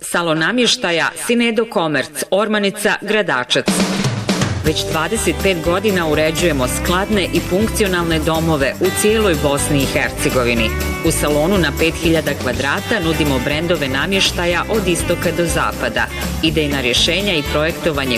Salon namještaja Sinedo Komerc, Ormanica, Gradačac. Već 25 godina uređujemo skladne i funkcionalne domove u cijeloj Bosni i Hercegovini. U salonu na 5000 kvadrata nudimo brendove namještaja od istoka do zapada, idejna rješenja i projektovanje